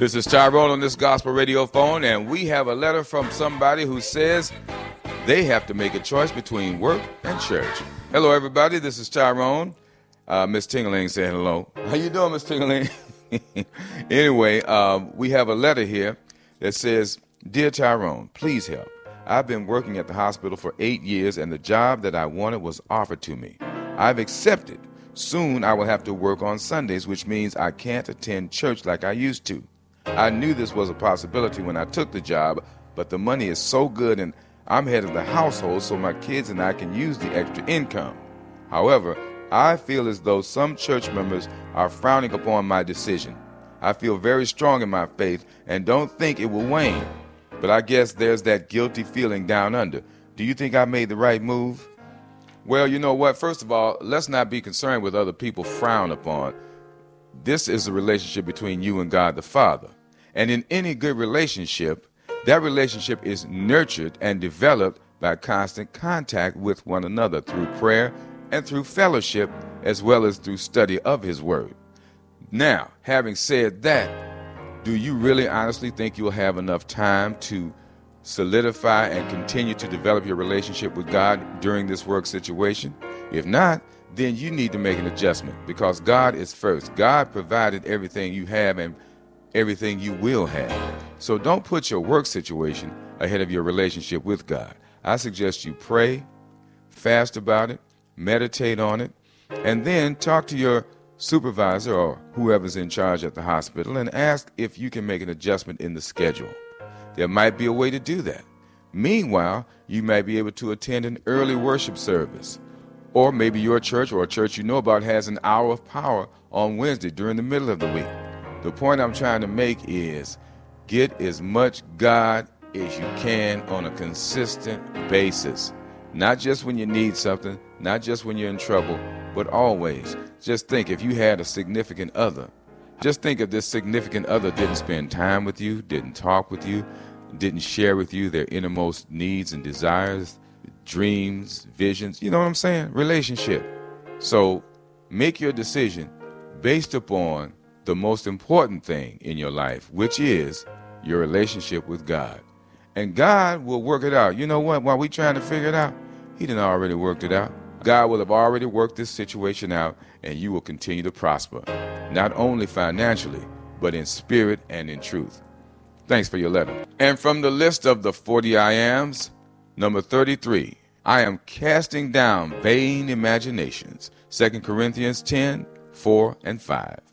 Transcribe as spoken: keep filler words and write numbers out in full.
This is Tyrone on this gospel radio phone, and we have a letter from somebody who says they have to make a choice between work and church. Hello, everybody. This is Tyrone. Uh, Miss Tingling saying hello. How you doing, Miss Tingling? Anyway, um, we have a letter here that says, Dear Tyrone, please help. I've been working at the hospital for eight years, and the job that I wanted was offered to me. I've accepted. Soon I will have to work on Sundays, which means I can't attend church like I used to. I knew this was a possibility when I took the job, but the money is so good and I'm head of the household, so my kids and I can use the extra income. However, I feel as though some church members are frowning upon my decision. I feel very strong in my faith and don't think it will wane. But I guess there's that guilty feeling down under. Do you think I made the right move? Well, you know what? First of all, let's not be concerned with other people frown upon. This is a relationship between you and God the Father. And in any good relationship, that relationship is nurtured and developed by constant contact with one another through prayer and through fellowship, as well as through study of His Word. Now, having said that, do you really honestly think you'll have enough time to solidify and continue to develop your relationship with God during this work situation? If not, then you need to make an adjustment, because God is first. God provided everything you have and everything you will have. So don't put your work situation ahead of your relationship with God. I suggest you pray, fast about it, meditate on it, and then talk to your supervisor or whoever's in charge at the hospital and ask if you can make an adjustment in the schedule. There might be a way to do that. Meanwhile, you might be able to attend an early worship service. Or maybe your church or a church you know about has an hour of power on Wednesday during the middle of the week. The point I'm trying to make is get as much God as you can on a consistent basis. Not just when you need something, not just when you're in trouble, but always. Just think, if you had a significant other, just think if this significant other didn't spend time with you, didn't talk with you, didn't share with you their innermost needs and desires, dreams, visions, you know what I'm saying? Relationship. So make your decision based upon the most important thing in your life, which is your relationship with God. And God will work it out. You know what? While we're trying to figure it out, He done already worked it out. God will have already worked this situation out, and you will continue to prosper, not only financially, but in spirit and in truth. Thanks for your letter. And from the list of the forty I ams, number thirty-three, I am casting down vain imaginations. Second Corinthians ten, four and five.